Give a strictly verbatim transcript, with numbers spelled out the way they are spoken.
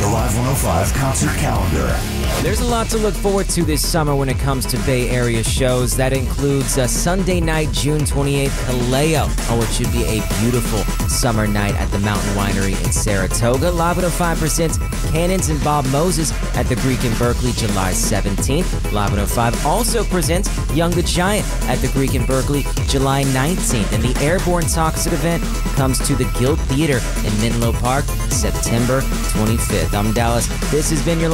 the Live one oh five concert calendar. There's a lot to look forward to this summer when it comes to Bay Area shows. That includes uh, Sunday night, June twenty-eighth, Kaleo. Oh, it should be a beautiful summer night at the Mountain Winery in Saratoga. Live one oh five presents Cannons and Bob Moses at the Greek in Berkeley, July seventeenth. Live one oh five also presents Young the Giant at the Greek in Berkeley, July nineteenth. And the Airborne Toxic event comes to the Guild Theater in Menlo Park, September twenty-fifth. I'm Dallas. This has been your